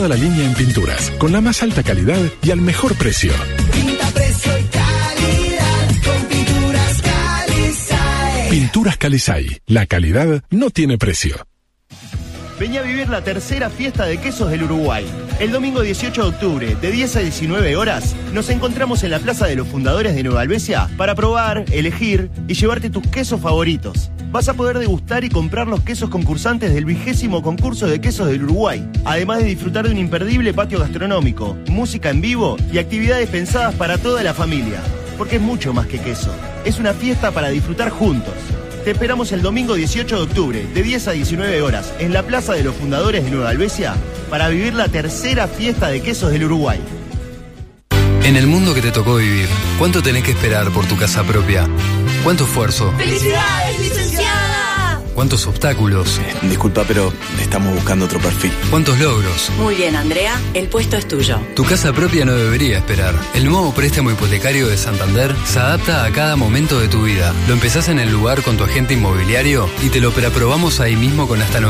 toda la línea en pinturas, con la más alta calidad y al mejor precio. Pinta, precio y calidad con Pinturas Calizay. Pinturas Calizay. La calidad no tiene precio. Vení a vivir la tercera fiesta de quesos del Uruguay. El domingo 18 de octubre, de 10 a 19 horas, nos encontramos en la Plaza de los Fundadores de Nueva Albesia para probar, elegir y llevarte tus quesos favoritos. Vas a poder degustar y comprar los quesos concursantes del 20º concurso de quesos del Uruguay, además de disfrutar de un imperdible patio gastronómico, música en vivo y actividades pensadas para toda la familia. Porque es mucho más que queso, es una fiesta para disfrutar juntos. Te esperamos el domingo 18 de octubre, de 10 a 19 horas, en la Plaza de los Fundadores de Nueva Albesia, para vivir la tercera fiesta de quesos del Uruguay. En el mundo que te tocó vivir, ¿cuánto tenés que esperar por tu casa propia? ¿Cuánto esfuerzo? ¡Felicidades, licenciada! ¿Cuántos obstáculos? Disculpa, pero estamos buscando otro perfil. ¿Cuántos logros? Muy bien, Andrea, el puesto es tuyo. Tu casa propia no debería esperar. El nuevo préstamo hipotecario de Santander se adapta a cada momento de tu vida. Lo empezás en el lugar con tu agente inmobiliario y te lo preaprobamos ahí mismo con hasta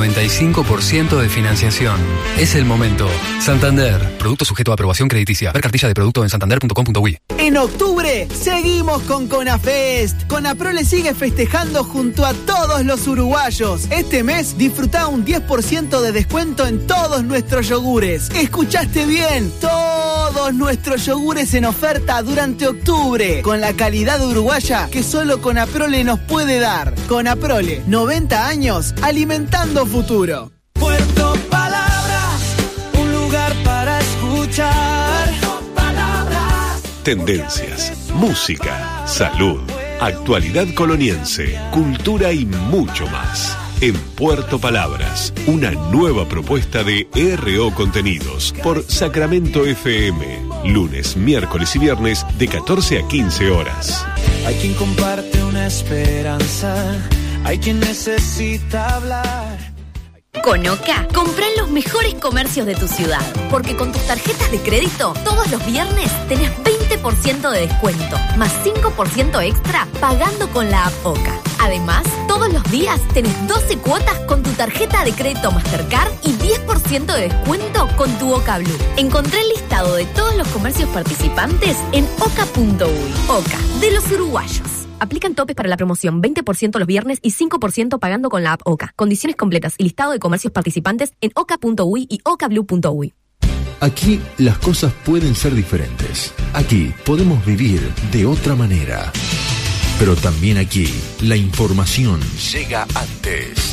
95% de financiación. Es el momento. Santander. Producto sujeto a aprobación crediticia. Ver cartilla de producto en santander.com.uy. En octubre seguimos con Conafest. Conaprole sigue festejando junto a todos los uruguayos. Este mes disfruta un 10% de descuento en todos nuestros yogures. ¿Escuchaste bien? Todos nuestros yogures en oferta durante octubre, con la calidad uruguaya que solo Conaprole nos puede dar. Conaprole, 90 años alimentando futuro. Puerto Palabras, un lugar para escuchar. Puerto Palabras. Tendencias, música, salud, actualidad coloniense, cultura y mucho más. En Puerto Palabras, una nueva propuesta de RO Contenidos por Sacramento FM. Lunes, miércoles y viernes de 14 a 15 horas. Hay quien comparte una esperanza, hay quien necesita hablar. Con OCA, comprá en los mejores comercios de tu ciudad, porque con tus tarjetas de crédito, todos los viernes tenés 20% de descuento, más 5% extra pagando con la app OCA. Además, todos los días tenés 12 cuotas con tu tarjeta de crédito Mastercard y 10% de descuento con tu OCA Blue. Encontrá el listado de todos los comercios participantes en oca.uy. OCA, de los uruguayos. Aplican topes para la promoción, 20% los viernes y 5% pagando con la app OCA. Condiciones completas y listado de comercios participantes en oca.uy y ocablue.uy. Aquí las cosas pueden ser diferentes. Aquí podemos vivir de otra manera. Pero también aquí la información llega antes.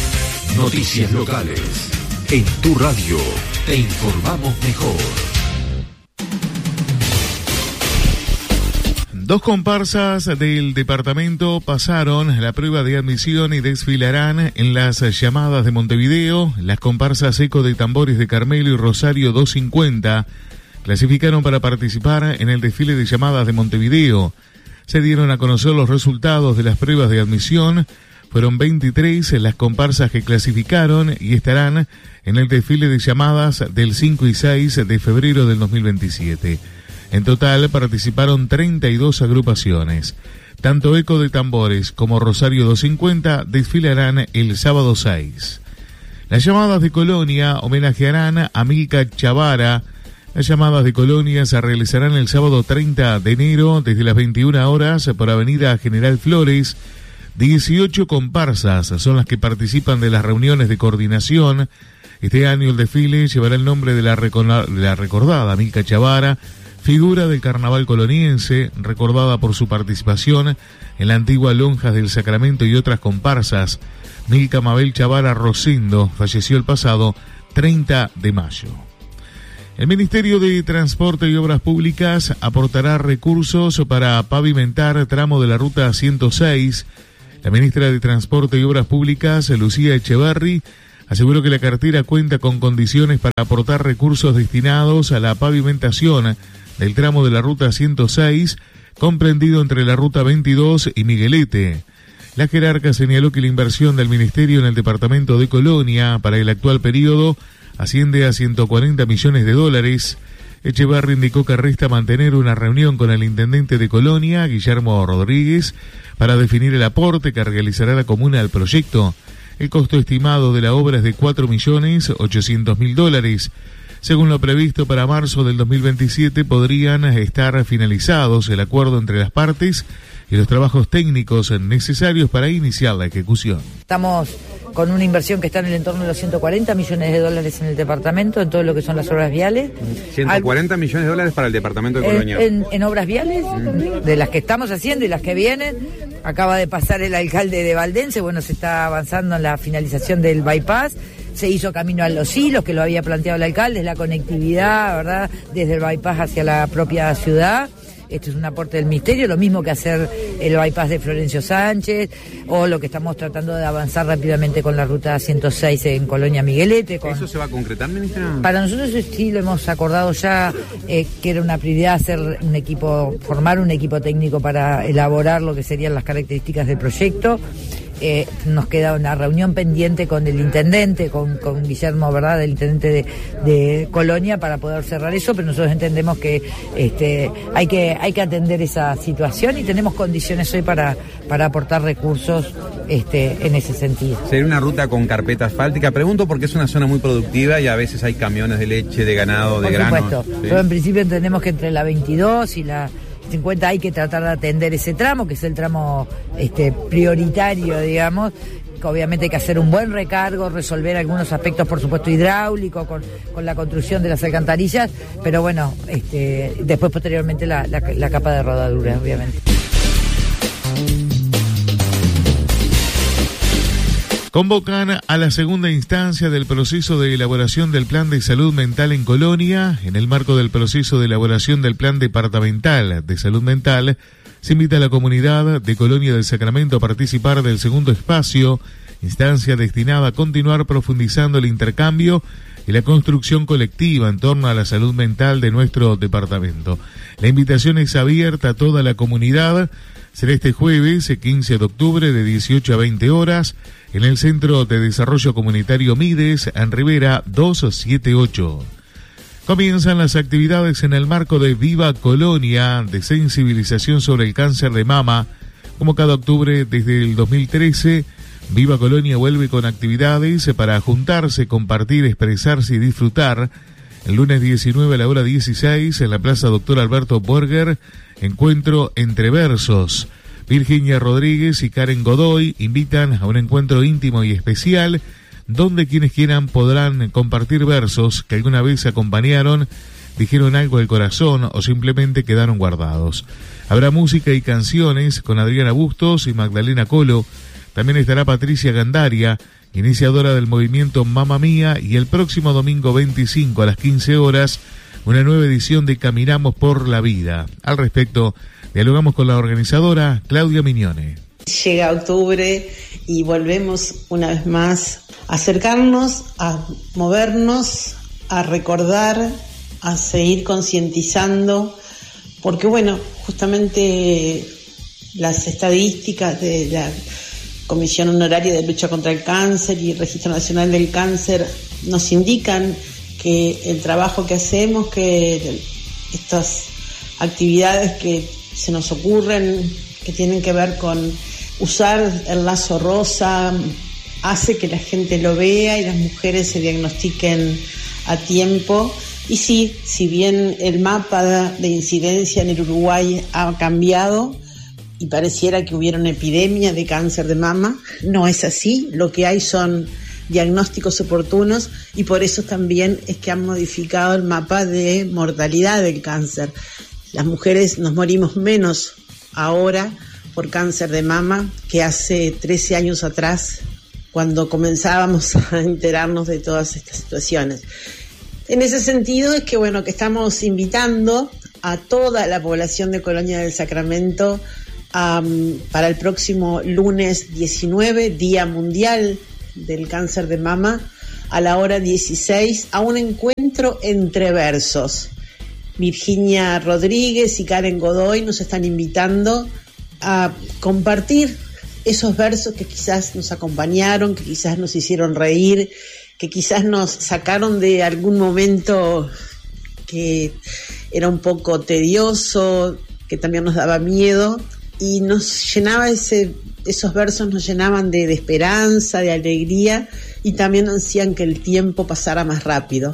Noticias locales. En tu radio te informamos mejor. Dos comparsas del departamento pasaron la prueba de admisión y desfilarán en las llamadas de Montevideo. Las comparsas Eco de Tambores de Carmelo y Rosario 250 clasificaron para participar en el desfile de llamadas de Montevideo. Se dieron a conocer los resultados de las pruebas de admisión. Fueron 23 las comparsas que clasificaron y estarán en el desfile de llamadas del 5 y 6 de febrero del 2027. En total participaron 32 agrupaciones. Tanto Eco de Tambores como Rosario 250 desfilarán el sábado 6. Las llamadas de Colonia homenajearán a Milka Chavara. Las llamadas de Colonia se realizarán el sábado 30 de enero desde las 21 horas por Avenida General Flores. 18 comparsas son las que participan de las reuniones de coordinación. Este año el desfile llevará el nombre de la recordada Milka Chavara, figura del carnaval coloniense, recordada por su participación en la antigua Lonjas del Sacramento y otras comparsas. Milka Mabel Chavara Rosendo falleció el pasado 30 de mayo. El Ministerio de Transporte y Obras Públicas aportará recursos para pavimentar tramo de la Ruta 106. La ministra de Transporte y Obras Públicas, Lucía Echeverri, aseguró que la cartera cuenta con condiciones para aportar recursos destinados a la pavimentación del tramo de la Ruta 106, comprendido entre la Ruta 22 y Miguelete. La jerarca señaló que la inversión del Ministerio en el departamento de Colonia para el actual periodo asciende a $140 millones. Echeverri indicó que resta mantener una reunión con el intendente de Colonia, Guillermo Rodríguez, para definir el aporte que realizará la comuna al proyecto. El costo estimado de la obra es de $4.800.000. Según lo previsto para marzo del 2027 podrían estar finalizados el acuerdo entre las partes y los trabajos técnicos necesarios para iniciar la ejecución. Estamos con una inversión que está en el entorno de los 140 millones de dólares en el departamento, en todo lo que son las obras viales. 140 millones de dólares para el departamento de Colonia. En obras viales, de las que estamos haciendo y las que vienen. Acaba de pasar el alcalde de Valdense, bueno, se está avanzando en la finalización del bypass. Se hizo camino a los hilos, que lo había planteado el alcalde, es la conectividad, ¿verdad?, desde el bypass hacia la propia ciudad. Esto es un aporte del Ministerio, lo mismo que hacer el bypass de Florencio Sánchez, o lo que estamos tratando de avanzar rápidamente con la ruta 106 en Colonia Miguelete. ¿Eso se va a concretar, ministra? Para nosotros sí lo hemos acordado ya, que era una prioridad hacer un equipo, formar un equipo técnico para elaborar lo que serían las características del proyecto. Nos queda una reunión pendiente con el intendente, con Guillermo, ¿verdad?, el intendente de Colonia, para poder cerrar eso, pero nosotros entendemos que hay que atender esa situación y tenemos condiciones hoy para aportar recursos en ese sentido. Sería una ruta con carpeta asfáltica, pregunto porque es una zona muy productiva y a veces hay camiones de leche, de ganado, de grano. Por supuesto, pero en principio entendemos que entre la 22 y la 50 hay que tratar de atender ese tramo, que es el tramo prioritario, digamos. Obviamente hay que hacer un buen recargo, resolver algunos aspectos, por supuesto, hidráulicos, con la construcción de las alcantarillas, pero bueno, después posteriormente la capa de rodadura, obviamente. Convocan a la segunda instancia del proceso de elaboración del Plan de Salud Mental en Colonia. En el marco del proceso de elaboración del Plan Departamental de Salud Mental, se invita a la comunidad de Colonia del Sacramento a participar del segundo espacio, instancia destinada a continuar profundizando el intercambio y la construcción colectiva en torno a la salud mental de nuestro departamento. La invitación es abierta a toda la comunidad. Será este jueves, 15 de octubre, de 18 a 20 horas, en el Centro de Desarrollo Comunitario Mides, en Rivera 278. Comienzan las actividades en el marco de Viva Colonia, de sensibilización sobre el cáncer de mama. Como cada octubre desde el 2013, Viva Colonia vuelve con actividades para juntarse, compartir, expresarse y disfrutar. El lunes 19 a la hora 16, en la Plaza Dr. Alberto Borger, encuentro entre versos. Virginia Rodríguez y Karen Godoy invitan a un encuentro íntimo y especial, donde quienes quieran podrán compartir versos que alguna vez acompañaron, dijeron algo del corazón o simplemente quedaron guardados. Habrá música y canciones con Adriana Bustos y Magdalena Colo. También estará Patricia Gandaria, iniciadora del movimiento Mamma Mía, y el próximo domingo 25 a las 15 horas, una nueva edición de Caminamos por la Vida. Al respecto, dialogamos con la organizadora Claudia Mignone. Llega octubre y volvemos una vez más a acercarnos, a movernos, a recordar, a seguir concientizando, porque bueno, justamente las estadísticas de la Comisión Honoraria de Lucha contra el Cáncer y el Registro Nacional del Cáncer nos indican que el trabajo que hacemos, que estas actividades que se nos ocurren, que tienen que ver con usar el lazo rosa, hace que la gente lo vea y las mujeres se diagnostiquen a tiempo. Y sí, si bien el mapa de incidencia en el Uruguay ha cambiado y pareciera que hubiera una epidemia de cáncer de mama, no es así. Lo que hay son diagnósticos oportunos y por eso también es que han modificado el mapa de mortalidad del cáncer. Las mujeres nos morimos menos ahora por cáncer de mama que hace 13 años atrás, cuando comenzábamos a enterarnos de todas estas situaciones. En ese sentido es que bueno, que estamos invitando a toda la población de Colonia del Sacramento para el próximo lunes 19, Día Mundial del Cáncer de Mama, a la hora 16, a un encuentro entre versos. Virginia Rodríguez y Karen Godoy nos están invitando a compartir esos versos que quizás nos acompañaron, que quizás nos hicieron reír, que quizás nos sacaron de algún momento que era un poco tedioso, que también nos daba miedo, y nos llenaba esos versos nos llenaban de esperanza, de alegría, y también hacían que el tiempo pasara más rápido.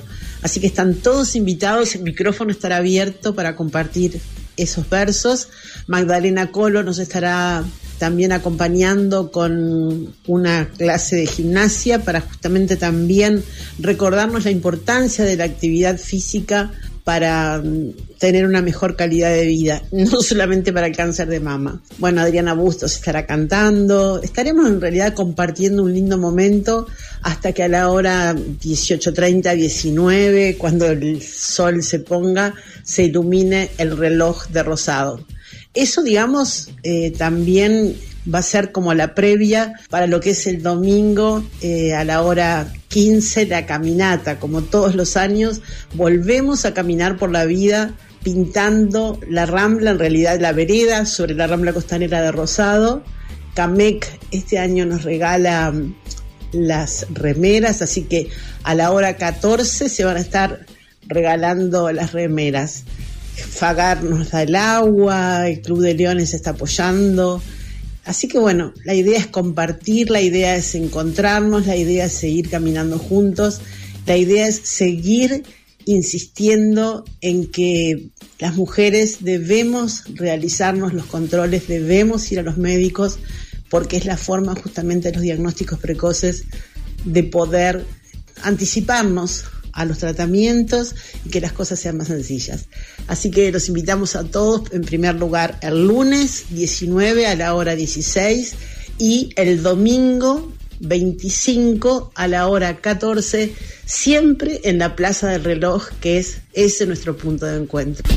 Así que están todos invitados, el micrófono estará abierto para compartir esos versos. Magdalena Colo nos estará también acompañando con una clase de gimnasia para justamente también recordarnos la importancia de la actividad física para tener una mejor calidad de vida, no solamente para el cáncer de mama. Bueno, Adriana Bustos estará cantando, estaremos en realidad compartiendo un lindo momento hasta que a la hora 18:30, 19, cuando el sol se ponga, se ilumine el reloj de rosado. Eso, digamos, también va a ser como la previa para lo que es el domingo a la hora 15, la caminata. Como todos los años, volvemos a caminar por la vida pintando la Rambla, en realidad la vereda, sobre la Rambla Costanera de Rosado. Camec este año nos regala las remeras, así que a la hora 14 se van a estar regalando las remeras. Fagar nos da el agua, el Club de Leones está apoyando. Así que bueno, la idea es compartir, la idea es encontrarnos, la idea es seguir caminando juntos, la idea es seguir insistiendo en que las mujeres debemos realizarnos los controles, debemos ir a los médicos, porque es la forma justamente de los diagnósticos precoces de poder anticiparnos a los tratamientos y que las cosas sean más sencillas. Así que los invitamos a todos, en primer lugar, el lunes 19 a la hora 16 y el domingo 25 a la hora 14, siempre en la Plaza del Reloj, que es ese nuestro punto de encuentro.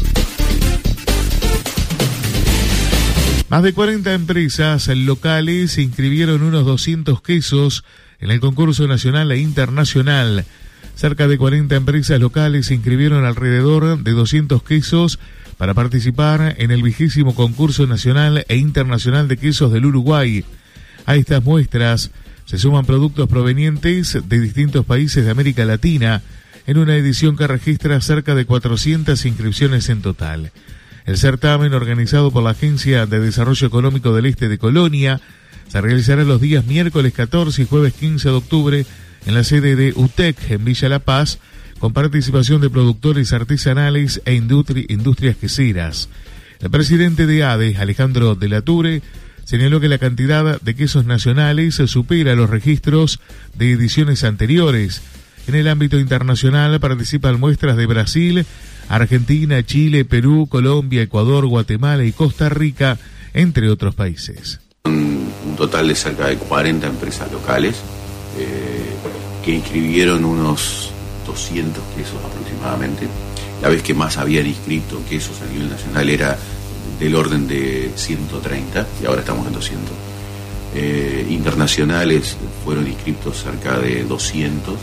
Más de 40 empresas locales inscribieron unos 200 quesos en el concurso nacional e internacional. Cerca de 40 empresas locales inscribieron alrededor de 200 quesos para participar en el 20º concurso nacional e internacional de quesos del Uruguay. A estas muestras se suman productos provenientes de distintos países de América Latina, en una edición que registra cerca de 400 inscripciones en total. El certamen, organizado por la Agencia de Desarrollo Económico del Este de Colonia, se realizará los días miércoles 14 y jueves 15 de octubre en la sede de UTEC en Villa La Paz, con participación de productores artesanales e industrias queseras. El presidente de ADE, Alejandro de la Ture, señaló que la cantidad de quesos nacionales supera los registros de ediciones anteriores. En el ámbito internacional participan muestras de Brasil, Argentina, Chile, Perú, Colombia, Ecuador, Guatemala y Costa Rica, entre otros países. Un total de cerca de 40 empresas locales que inscribieron unos 200 quesos aproximadamente. La vez que más habían inscrito quesos a nivel nacional era del orden de 130 y ahora estamos en 200. Internacionales fueron inscritos cerca de 200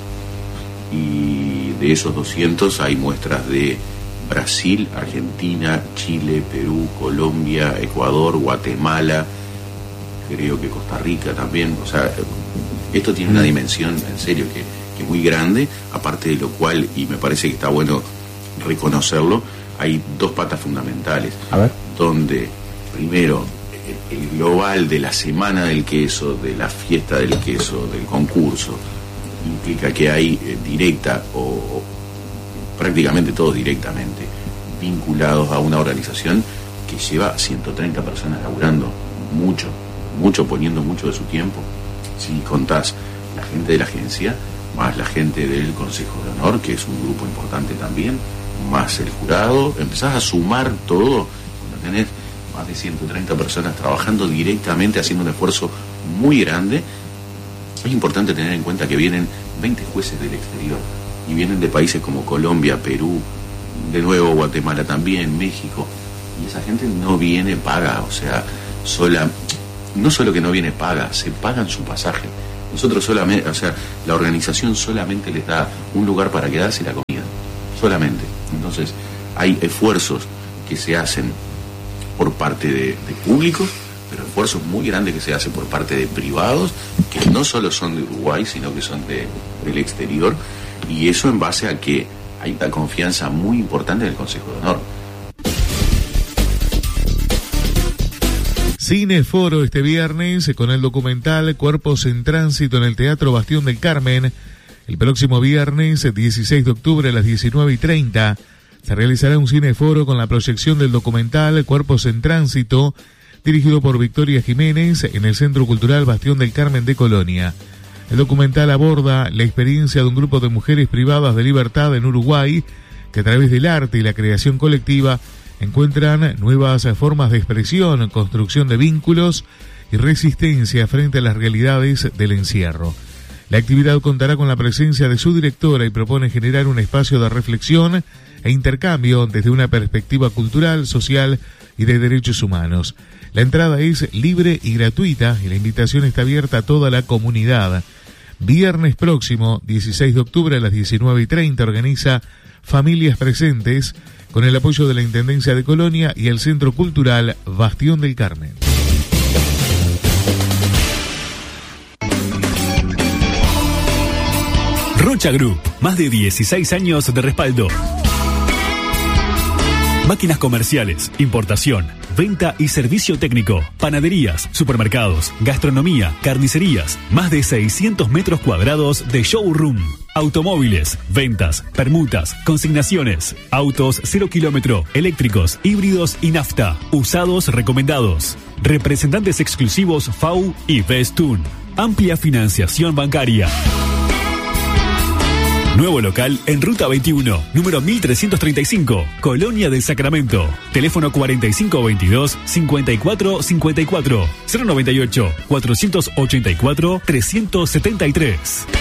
y de esos 200 hay muestras de Brasil, Argentina, Chile, Perú, Colombia, Ecuador, Guatemala, creo que Costa Rica también. O sea, esto tiene una dimensión en serio que es muy grande, aparte de lo cual, y me parece que está bueno reconocerlo, hay dos patas fundamentales. A ver. Donde, primero, el global de la semana del queso, de la fiesta del queso, del concurso, implica que hay directa o prácticamente todos directamente vinculados a una organización que lleva 130 personas laburando mucho, poniendo mucho de su tiempo. Si contás la gente de la agencia, más la gente del Consejo de Honor, que es un grupo importante también, más el jurado, empezás a sumar todo, cuando tenés más de 130 personas trabajando directamente, haciendo un esfuerzo muy grande. Es importante tener en cuenta que vienen 20 jueces del exterior y vienen de países como Colombia, Perú, de nuevo Guatemala también, México, y esa gente no viene paga, o sea, no solo que no viene paga, se pagan su pasaje. Nosotros solamente, o sea, la organización solamente les da un lugar para quedarse y la comida, solamente. Entonces, hay esfuerzos que se hacen por parte de públicos, pero esfuerzos muy grandes que se hacen por parte de privados, que no solo son de Uruguay, sino que son del exterior, y eso en base a que hay una confianza muy importante en el Consejo de Honor. Cineforo este viernes con el documental Cuerpos en Tránsito en el Teatro Bastión del Carmen. El próximo viernes, 16 de octubre a las 19:30, se realizará un cineforo con la proyección del documental Cuerpos en Tránsito, dirigido por Victoria Jiménez, en el Centro Cultural Bastión del Carmen de Colonia. El documental aborda la experiencia de un grupo de mujeres privadas de libertad en Uruguay, que a través del arte y la creación colectiva encuentran nuevas formas de expresión, construcción de vínculos y resistencia frente a las realidades del encierro. La actividad contará con la presencia de su directora y propone generar un espacio de reflexión e intercambio desde una perspectiva cultural, social y de derechos humanos. La entrada es libre y gratuita y la invitación está abierta a toda la comunidad. Viernes próximo, 16 de octubre a las 19:30, organiza Familias Presentes con el apoyo de la Intendencia de Colonia y el Centro Cultural Bastión del Carmen. Rocha Group, más de 16 años de respaldo. Máquinas comerciales, importación, venta y servicio técnico, panaderías, supermercados, gastronomía, carnicerías, más de 600 metros cuadrados de showroom, automóviles, ventas, permutas, consignaciones, autos 0 kilómetro, eléctricos, híbridos y nafta, usados recomendados, representantes exclusivos FAU y Bestun, amplia financiación bancaria. Nuevo local en Ruta 21, número 1335, Colonia del Sacramento. Teléfono 4522-5454, 098-484-373.